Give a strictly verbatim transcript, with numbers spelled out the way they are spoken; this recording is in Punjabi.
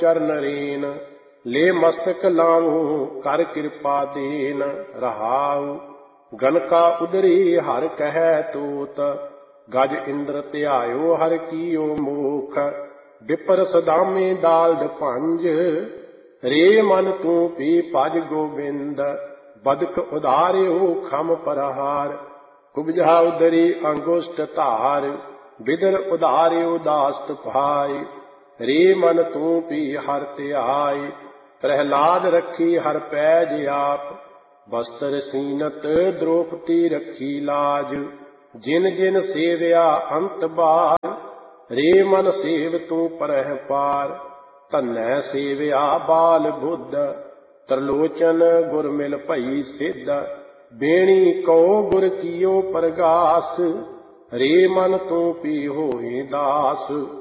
ਚਰਨ ਰੇਨ ਲੈ ਮਸਤਕ ਲਾਵੂੰ ਕਰ ਕਿਰਪਾ ਦੇਨ ਰਹਾਉ। ਗਨਕਾ ਉਦਰੀ ਹਰ ਕਹਿ ਤੂਤ ਗਜ ਇੰਦਰ ਧਿਆਇਓ ਹਰ ਕੀਓ ਮੂਖ। ਵਿਪਰ ਸਦਾਮੇ ਦਾਲਦ ਭੰਜ ਰੇ ਮਨ ਤੂੰ ਪੀ ਭਜ ਗੋਬਿੰਦ। ਬਦਕ ਉਧਾਰਿਓ ਖਮ ਪਰਹਾਰ ਕੁਬਜਾ ਉਦਰੀ ਅੰਗੁਸ਼ਟ ਧਾਰ। ਬਿਦਰ ਉਧਾਰਿਓ ਦਾਸਤ ਭਾਈ ਰੇ ਮਨ ਤੂੰ ਪੀ ਹਰ ਧਿਆਈ। ਪ੍ਰਹਿਲਾਦ ਰੱਖੀ ਹਰ ਪੈਜ ਆਪ ਬਸਤਰ ਸੀਨਤ ਦ੍ਰੋਪਤੀ ਰੱਖੀ ਲਾਜ। ਜਿਨ ਜਿਨ ਸੇਵਿਆ ਅੰਤ ਬਾਰ ਰੇ ਮਨ ਸੇਵ ਤੂੰ ਪਰਹਿ ਪਾਰ। ਧੰਨੈ ਸੇਵਿਆ ਬਾਲ ਬੁੱਧ ਤਰਲੋਚਨ ਗੁਰ ਮਿਲ ਭਈ ਸਿੱਧ। ਬੇਣੀ ਕਉ ਗੁਰ ਕੀਓ ਪਰਗਾਸ ਰੇ ਮਨ ਤੂੰ ਪੀ ਹੋਏ ਦਾਸ।